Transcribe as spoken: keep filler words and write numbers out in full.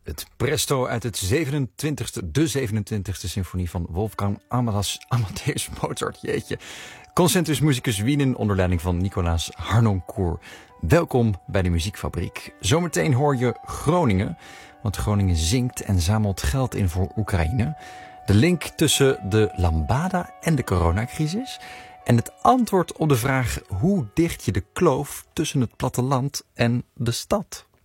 Het presto uit het zevenentwintigste, de zevenentwintigste symfonie van Wolfgang Amadeus, Amadeus Mozart. Jeetje. Concentus Musicus Wienen onder leiding van Nicolaas Harnoncourt. Welkom bij de Muziekfabriek. Zometeen hoor je Groningen, want Groningen zingt en zamelt geld in voor Oekraïne. De link tussen de lambada en de coronacrisis. En het antwoord op de vraag hoe dicht je de kloof tussen het platteland en de stad.